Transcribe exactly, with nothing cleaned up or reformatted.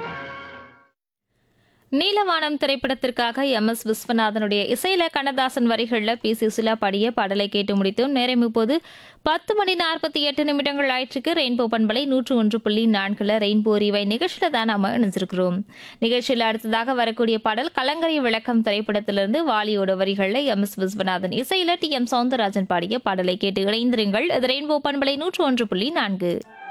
நீலவானம் திரைப்படத்திற்காக M S விஸ்வநாதனுடைய இசையில கண்ணதாசன் வரிகள்ல பி சுசிலா பாடிய பாடலை கேட்டு முடித்தோம். நேரம் இப்போது பத்து மணி நாற்பத்தி எட்டு நிமிடங்கள் ஆயிற்றுக்கு. ரெயின்போ பண்பலை நூற்று ஒன்று புள்ளி நான்குல ரெயின்போ ரிவை நிகழ்ச்சியில தான் நாம இணைஞ்சிருக்கிறோம். நிகழ்ச்சியில் அடுத்ததாக வரக்கூடிய பாடல் கலங்கரை விளக்கம் திரைப்படத்திலிருந்து வாலியோட வரிகள்ல எம் எஸ் விஸ்வநாதன் இசையில டி எம் சவுந்தரராஜன் பாடிய பாடலை கேட்டு இணைந்திருங்கள். இது ரெயின்போ பண்பலை நூற்று ஒன்று புள்ளி நான்கு.